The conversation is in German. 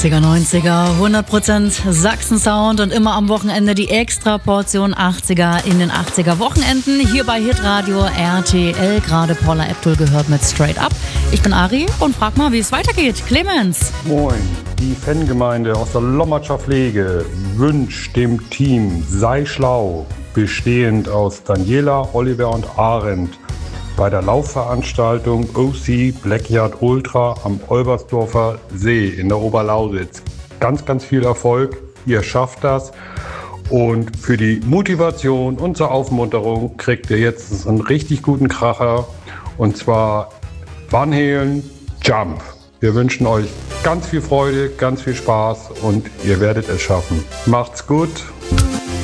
80er, 90er, 100% Sachsen-Sound und immer am Wochenende die extra Portion 80er in den 80er Wochenenden. Hier bei Hitradio RTL, gerade Paula Abdul gehört mit Straight Up. Ich bin Ari und frag mal, wie es weitergeht. Clemens. Moin, die Fangemeinde aus der Lommatscher Pflege wünscht dem Team Sei Schlau, bestehend aus Daniela, Oliver und Arendt, bei der Laufveranstaltung OC Blackyard Ultra am Olbersdorfer See in der Oberlausitz. Ganz, ganz viel Erfolg, ihr schafft das. Und für die Motivation und zur Aufmunterung kriegt ihr jetzt einen richtig guten Kracher. Und zwar Van Halen Jump. Wir wünschen euch ganz viel Freude, ganz viel Spaß und ihr werdet es schaffen. Macht's gut.